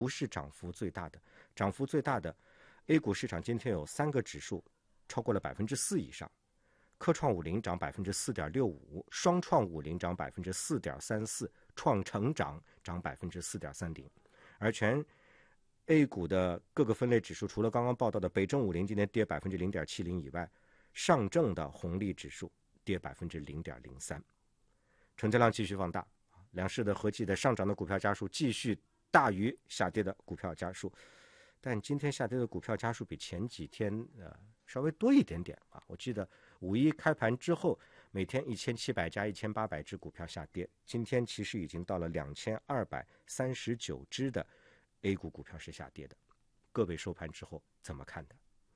不是涨幅最大的，涨幅最大的 A 股市场今天有3个指数超过了4%以上，科创50涨4.65%，双创50涨4.34%，创成涨4.30%，而全 A 股的各个分类指数，除了刚刚报道的北证50今天跌0.70%以外，上证的红利指数跌0.03%，成交量继续放大，两市的合计的上涨的股票家数继续大于下跌的股票家数，但今天下跌的股票家数比前几天稍微多一点点啊。我记得5·1开盘之后，每天1700家、1800只股票下跌，今天其实已经到了2239只的 A 股股票是下跌的。各位收盘之后怎么看的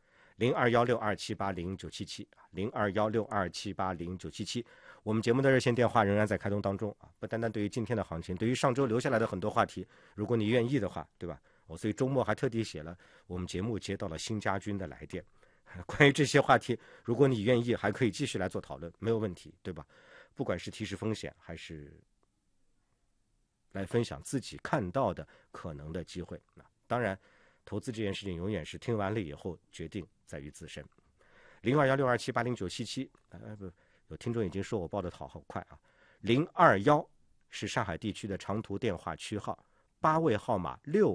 ？021627809770216627809777，我们节目的热线电话仍然在开通当中啊！不单单对于今天的行情，对于上周留下来的很多话题，如果你愿意的话，对吧？所以周末还特地写了我们节目接到了新家军的来电，关于这些话题，如果你愿意，还可以继续来做讨论，没有问题，对吧？不管是提示风险，还是来分享自己看到的可能的机会，那当然，投资这件事情永远是听完了以后决定在于自身。021627809777，不，有听众已经说我报的好快啊。021是上海地区的长途电话区号，8位号码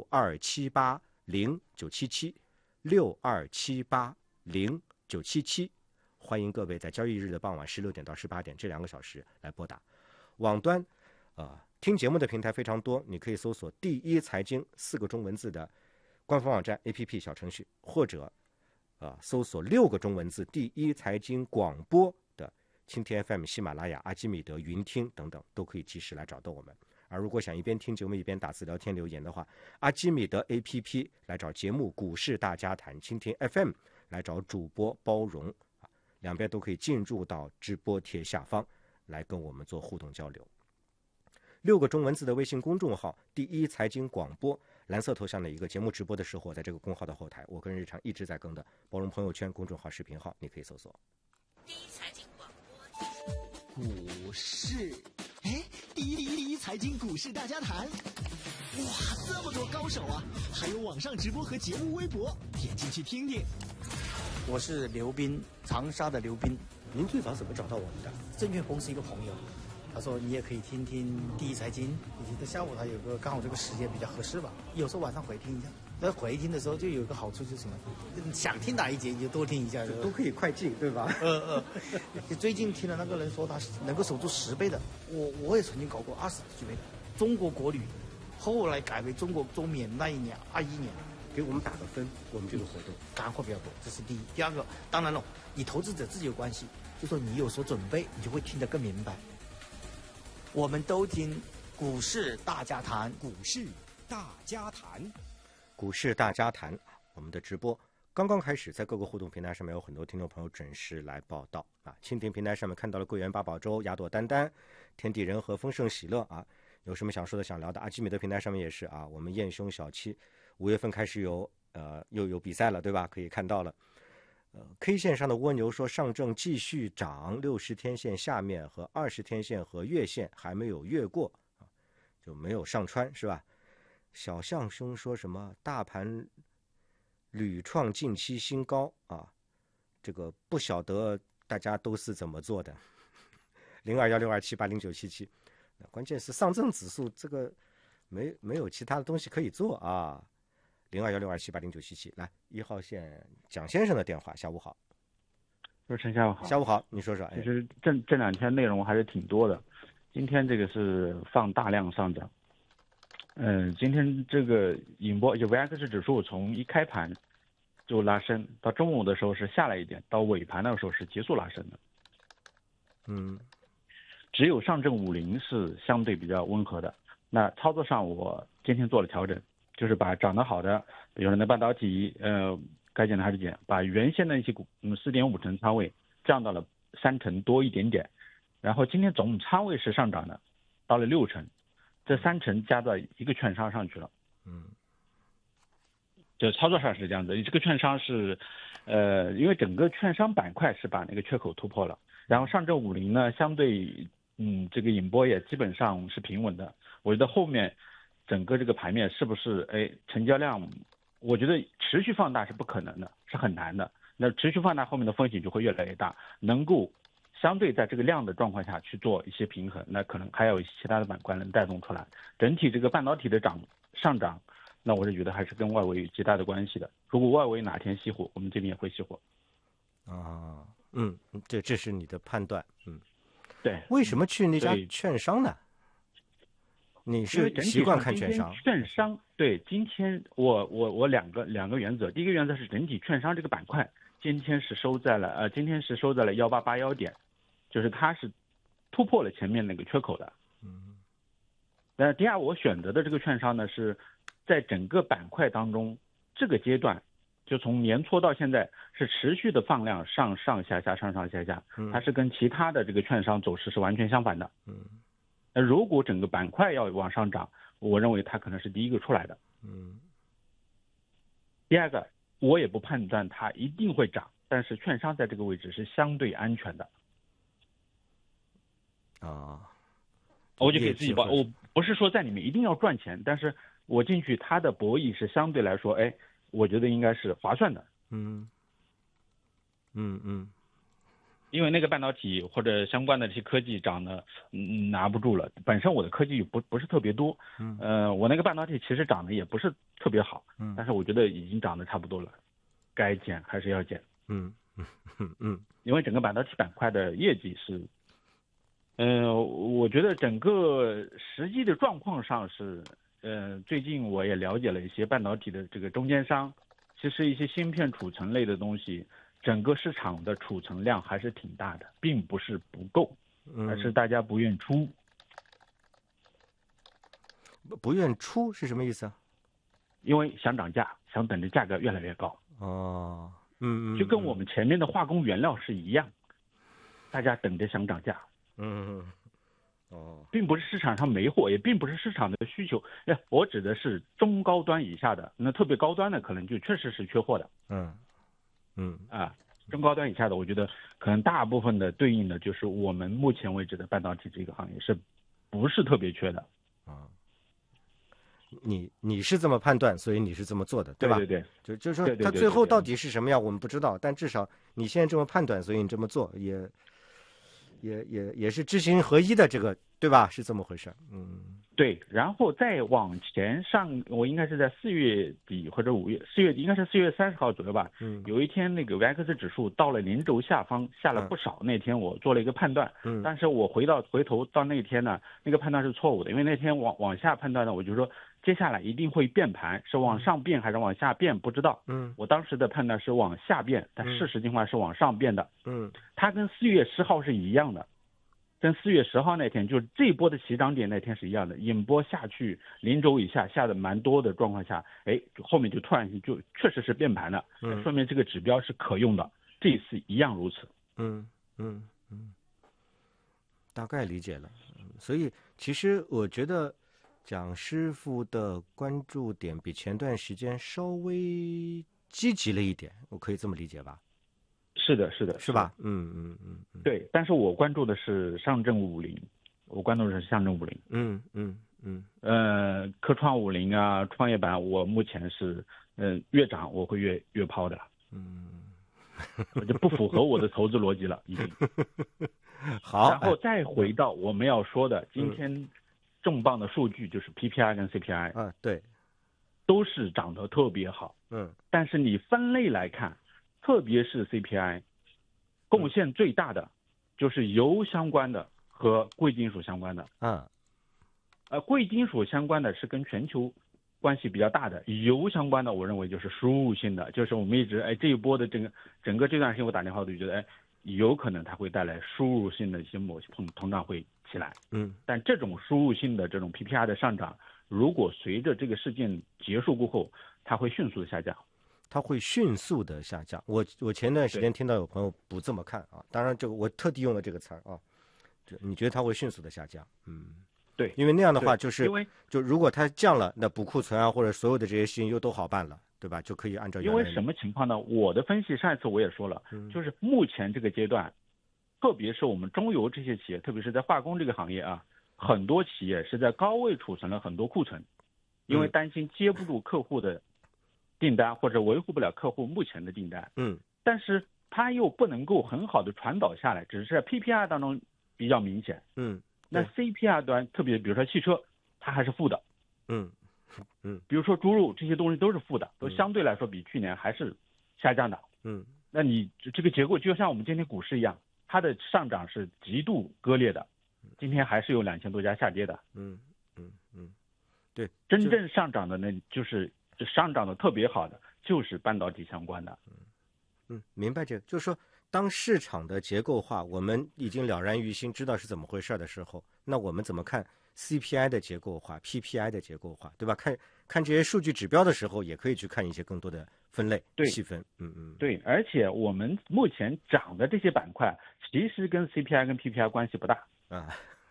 62780977，62780977，欢迎各位在交易日的傍晚16点到18点这2个小时来拨打。网端听节目的平台非常多，你可以搜索第一财经4个中文字的官方网站 APP 小程序，或者搜索6个中文字第一财经广播的蜻蜓 FM、喜马拉雅、阿基米德、云听等等，都可以及时来找到我们。而如果想一边听节目一边打字聊天留言的话，阿基米德 APP 来找节目股市大家谈，蜻蜓 FM 来找主播包容，两边都可以进入到直播贴下方来跟我们做互动交流。6个中文字的微信公众号第一财经广播，蓝色头像的一个节目直播的时候，在这个公号的后台，我跟日常一直在更的包容朋友圈公众号视频号，你可以搜索第一财经广播股市。第一财经股市大家谈，哇，这么多高手啊！还有网上直播和节目微博，点进去听听。 我是刘斌，长沙的刘斌。 您最早怎么找到我们的？ 证券公司一个朋友，他说你也可以听听第一财经，以及在下午他有个刚好这个时间比较合适吧，有时候晚上回听一下。在回听的时候就有一个好处就是什么，想听哪一节你就多听一下， 都可以快进，对吧？ 最近听了那个人说他能够守住10倍的，我也曾经搞过20几倍的中国国旅，后来改为中国中免那一年21年， 给我们打个分，我们这个活动干货比较多，这是第一。第二个，当然了，你投资者自己有关系，就说你有所准备，你就会听得更明白。我们都听股市大家谈， 股市大家谈。 股市大家谈，我们的直播刚刚开始，在各个互动平台上面有很多听众朋友准时来报道啊。蜻蜓平台上面看到了桂圆八宝粥、雅朵丹丹、天地人和丰盛喜乐啊，有什么想说的想聊的？阿基米德平台上面也是啊，我们燕兄小七5月份开始又有比赛了，对吧？可以看到了。K 线上的蜗牛说，上证继续涨，60天线下面和20天线和月线还没有越过啊，就没有上穿，是吧？小象兄说什么大盘屡创近期新高啊，这个不晓得大家都是怎么做的。021627809777，关键是上证指数这个没有其他的东西可以做啊。021627809777，来1号线蒋先生的电话，下午好。 陈下午好。 下午好，你说说。 其实这2天内容还是挺多的，今天这个是放大量上涨。今天这个引波就 VX 指数从一开盘就拉升，到中午的时候是下来一点，到尾盘的时候是急速拉升的。只有上证50是相对比较温和的。那操作上我今天做了调整，就是把涨得好的，比如说那半导体，该减的还是减，把原先的一些股，4.5成仓位降到了3成多一点点，然后今天总仓位是上涨的，到了6成。这3成加到一个券商上去了，就操作上是这样子。这个券商是，因为整个券商板块是把那个缺口突破了，然后上证50呢，相对，这个引波也基本上是平稳的。我觉得后面整个这个盘面是不是成交量，我觉得持续放大是不可能的，是很难的。那持续放大后面的风险就会越来越大，能够相对在这个量的状况下去做一些平衡，那可能还有其他的板块能带动出来。整体这个半导体的上涨，那我是觉得还是跟外围有极大的关系的。如果外围哪天熄火，我们这边也会熄火。 啊，这是你的判断， 对。 为什么去那家券商呢？你是习惯看券商？ 券商对，今天我两个原则，第一个原则是整体券商这个板块今天是收在了1881点，就是它是突破了前面那个缺口的。那第二，我选择的这个券商呢，是在整个板块当中这个阶段，就从年初到现在是持续的放量上上下下，它是跟其他的这个券商走势是完全相反的。那如果整个板块要往上涨，我认为它可能是第一个出来的。第二个，我也不判断它一定会涨，但是券商在这个位置是相对安全的。我就给自己报，我不是说在里面一定要赚钱，但是我进去它的博弈是相对来说，我觉得应该是划算的。因为那个半导体或者相关的这些科技涨的拿不住了，本身我的科技不是特别多，我那个半导体其实涨得也不是特别好，但是我觉得已经涨得差不多了，该减还是要减。因为整个半导体板块的业绩是，我觉得整个实际的状况上是，最近我也了解了一些半导体的这个中间商，其实一些芯片储存类的东西，整个市场的储存量还是挺大的，并不是不够，而是大家不愿出。 不愿出是什么意思啊？ 因为想涨价，想等着价格越来越高。就跟我们前面的化工原料是一样，大家等着想涨价。并不是市场上没货，也并不是市场的需求。我指的是中高端以下的，那特别高端的可能就确实是缺货的。中高端以下的，我觉得可能大部分的对应的就是我们目前为止的半导体这个行业是不是特别缺的。 你是这么判断，所以你是这么做的，对吧？ 对， 就是说它最后到底是什么样我们不知道，但至少你现在这么判断，所以你这么做也是知行合一的，这个对吧？是这么回事。 对，然后再往前上，我应该是在4月底或者5月，4月底应该是4月30号左右吧。有一天那个 VIX 指数到了0轴下方下了不少，那天我做了一个判断，但是我回头到那天呢，那个判断是错误的，因为那天往下判断呢，我就说接下来一定会变盘，是往上变还是往下变不知道。我当时的判断是往下变，但事实情况是往上变的。它跟4月10号是一样的。跟4月10号那天，就是这一波的起涨点那天是一样的，引波下去0轴以下下的蛮多的状况下，后面就突然就确实是变盘了，说明这个指标是可用的，这一次一样如此。 大概理解了。所以其实我觉得蒋师傅的关注点比前段时间稍微积极了一点，我可以这么理解吧？ 是的， 是吧？ 对，但是我关注的是上证50，科创50啊，创业板，我目前是越涨我会越抛的。就不符合我的投资逻辑了，已经。 好， 然后再回到我们要说的今天重磅的数据，就是 PPI 跟 CPI。 对， 都是涨得特别好。但是你分类来看，特别是 CPI， 贡献最大的就是油相关的和贵金属相关的。贵金属相关的是跟全球关系比较大的，油相关的我认为就是输入性的，就是我们一直这一波的整个这段时间我打电话都觉得有可能它会带来输入性的一些某些通胀会起来。但这种输入性的这种 PPI 的上涨，如果随着这个事件结束过后，它会迅速的下降。我前段时间听到有朋友不这么看啊，当然这个我特地用了这个词啊，你觉得它会迅速的下降？ 对， 因为那样的话就如果它降了，那补库存啊或者所有的这些事情又都好办了，对吧？就可以按照原来。 因为什么情况呢？我的分析上一次我也说了，就是目前这个阶段，特别是我们中游这些企业，特别是在化工这个行业啊，很多企业是在高位储存了很多库存。 因为担心接不住客户的订单或者维护不了客户目前的订单。但是它又不能够很好的传导下来，只是在 PPR 当中比较明显。那 CPR 端，特别比如说汽车，它还是负的。比如说猪肉这些东西都是负的，都相对来说比去年还是下降的。那你这个结构就像我们今天股市一样，它的上涨是极度割裂的，今天还是有2000多家下跌的。 对， 真正上涨的呢，就是上涨的特别好的，就是半导体相关的。 明白这个，就是说，当市场的结构化我们已经了然于心，知道是怎么回事的时候，那我们怎么看 CPI 的结构化、PPI 的结构化，对吧？看这些数据指标的时候，也可以去看一些更多的分类细分。 对，而且我们目前涨的这些板块，其实跟 CPI 跟 PPI 关系不大啊。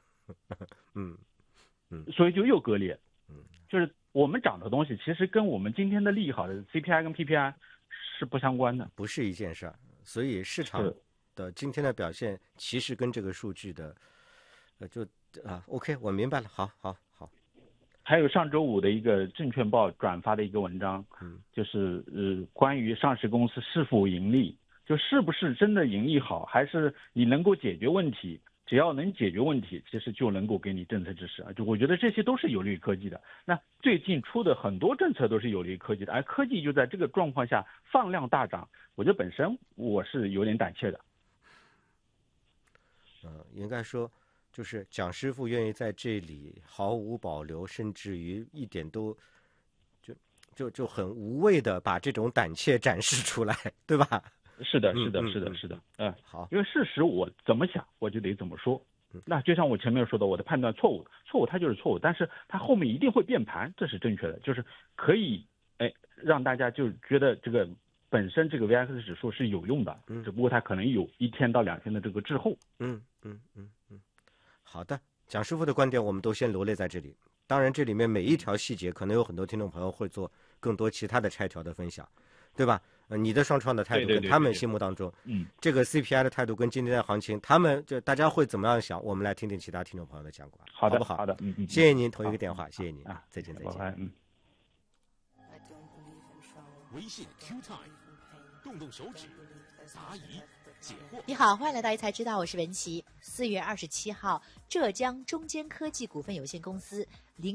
所以就又割裂。就是我们涨的东西，其实跟我们今天的利益好的 CPI 跟 PPI 是不相关的， 不是一件事儿。所以市场的今天的表现，其实跟这个数据的，OK， 我明白了。好。 还有上周五的一个证券报转发的一个文章，就是关于上市公司是否盈利，就是不是真的盈利好，还是你能够解决问题。只要能解决问题，其实就能够给你政策支持啊！就我觉得这些都是有利于科技的。那最近出的很多政策都是有利于科技的，而科技就在这个状况下放量大涨，我觉得本身我是有点胆怯的。 应该说，就是蒋师傅愿意在这里毫无保留，甚至于一点都就很无畏的把这种胆怯展示出来，对吧？ 是的。好，因为事实我怎么想，我就得怎么说。那就像我前面说的，我的判断错误它就是错误，但是它后面一定会变盘，这是正确的，就是可以让大家就觉得这个本身这个 VIX 指数是有用的，只不过它可能有1天到2天的这个滞后。 好的，蒋师傅的观点我们都先罗列在这里。当然，这里面每一条细节，可能有很多听众朋友会做更多其他的拆条的分享，对吧？你的双创的态度跟他们心目当中，这个 CPI 的态度跟今天的行情，他们就大家会怎么样想？我们来听听其他听众朋友的讲法， 好不好？ 好的， 谢谢您投一个电话，谢谢您啊，再见。 微信 Q Time， 动手指，答疑解惑。 你好，欢迎来到一财知道，我是文琪。4月27号，浙江中坚科技股份有限公司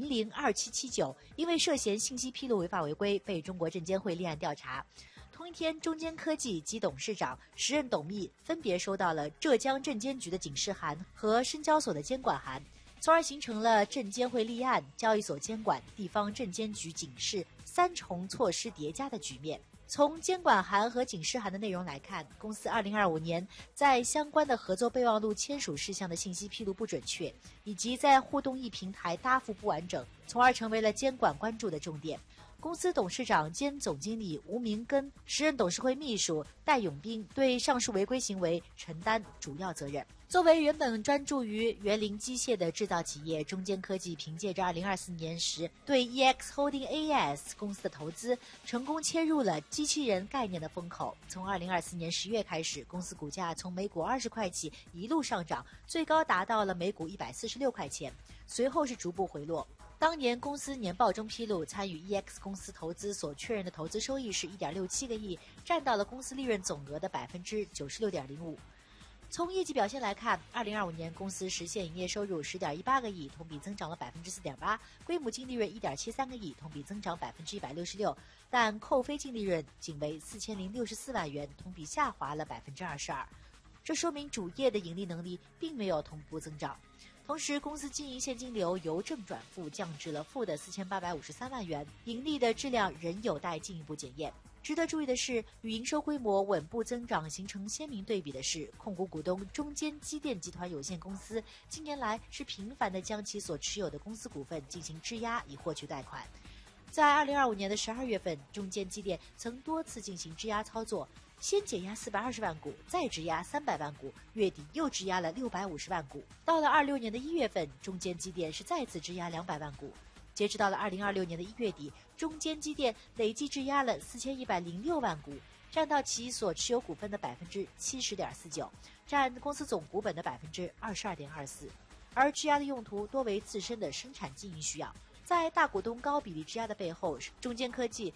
002779因为涉嫌信息披露违法违规，被中国证监会立案调查。同一天，中坚科技及董事长、时任董秘分别收到了浙江证监局的警示函和深交所的监管函，从而形成了证监会立案、交易所监管、地方证监局警示3重措施叠加的局面。从监管函和警示函的内容来看，公司2025年在相关的合作备忘录签署事项的信息披露不准确，以及在互动易平台答复不完整，从而成为了监管关注的重点。公司董事长兼总经理吴明根、时任董事会秘书戴永斌对上述违规行为承担主要责任。作为原本专注于园林机械的制造企业，中坚科技凭借着2024年时对 EX Holding AES 公司的投资，成功切入了机器人概念的风口。从2024年10月开始，公司股价从每股20块起一路上涨，最高达到了每股146块钱，随后是逐步回落。当年公司年报中披露，参与 EX 公司投资所确认的投资收益是1.67个亿，占到了公司利润总额的96.05%。从业绩表现来看，2025年公司实现营业收入10.18个亿，同比增长了4.8%，规模净利润1.73个亿，同比增长166%，但扣非净利润仅为4064万元，同比下滑了22%。这说明主业的盈利能力并没有同步增长。同时，公司经营现金流由正转负降至了负的4853万元，盈利的质量仍有待进一步检验。值得注意的是，与营收规模稳步增长形成鲜明对比的是，控股股东中坚机电集团有限公司近年来是频繁地将其所持有的公司股份进行质押以获取贷款。在2025年的12月份，中坚机电曾多次进行质押操作，先减压420万股，再质押300万股，月底又质押了650万股。到了26年的1月份，中坚机电是再次质押200万股。截止到了2026年的1月底，中坚机电累计质押了4106万股，占到其所持有股份的70.49%，占公司总股本的22.24%。而质押的用途多为自身的生产经营需要。 在大股东高比例质押的背后，中坚科技